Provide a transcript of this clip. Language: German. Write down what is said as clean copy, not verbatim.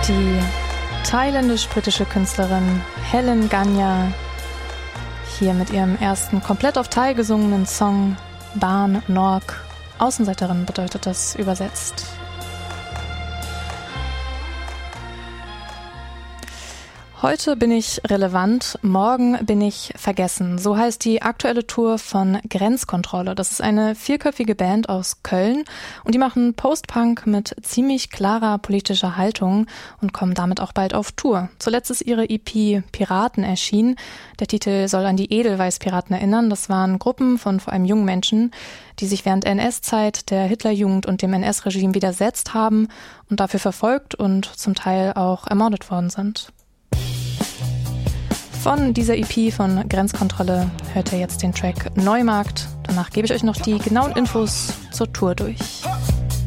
Die thailändisch-britische Künstlerin Helen Ganya hier mit ihrem ersten komplett auf Thai gesungenen Song Ban Nork. Außenseiterin bedeutet das übersetzt. Heute bin ich relevant, morgen bin ich vergessen. So heißt die aktuelle Tour von Grenzkontrolle. Das ist eine 4-köpfige Band aus Köln und die machen Post-Punk mit ziemlich klarer politischer Haltung und kommen damit auch bald auf Tour. Zuletzt ist ihre EP Piraten erschienen. Der Titel soll an die Edelweiß-Piraten erinnern. Das waren Gruppen von vor allem jungen Menschen, die sich während NS-Zeit der Hitlerjugend und dem NS-Regime widersetzt haben und dafür verfolgt und zum Teil auch ermordet worden sind. Von dieser EP von Grenzkontrolle hört ihr jetzt den Track Neumarkt. Danach gebe ich euch noch die genauen Infos zur Tour durch.